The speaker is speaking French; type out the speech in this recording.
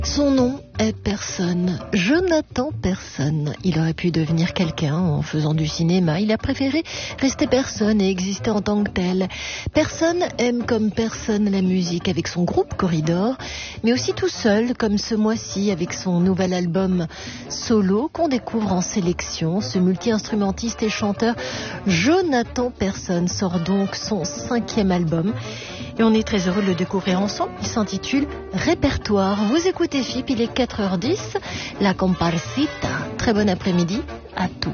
Son nom est Personne, Jonathan Personne. Il aurait pu devenir quelqu'un en faisant du cinéma. Il a préféré rester personne et exister en tant que tel. Personne aime comme personne la musique avec son groupe Corridor, mais aussi tout seul comme ce mois-ci avec son nouvel album solo qu'on découvre en sélection. Ce multi-instrumentiste et chanteur Jonathan Personne sort donc son 5e album. Et on est très heureux de le découvrir ensemble. Il s'intitule Répertoire. Vous écoutez FIP, il est 4h10. La Comparsita. Très bon après-midi à tous.